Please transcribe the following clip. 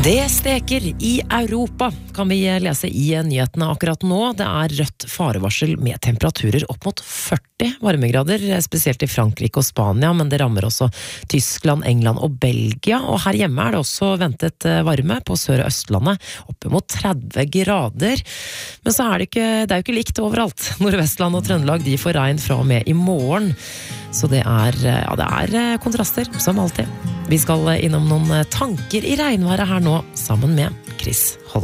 Det steker i Europa, kan vi lese i nyhetene akkurat nå. Det rødt farevarsel med temperaturer opp mot 40 varmegrader, spesielt i Frankrike og Spania, men det rammer også Tyskland, England og Belgia. Og her hjemme det også ventet varme på Sør- og Østlandet, opp mot 30 grader. Men så det jo ikke likt overalt. Nordvestland og Trøndelag, de får regn fra og med i morgen. Så det det kontraster, som alltid. Vi skal innom noen tanker i regnværet her nå, sammen med Chris Holst.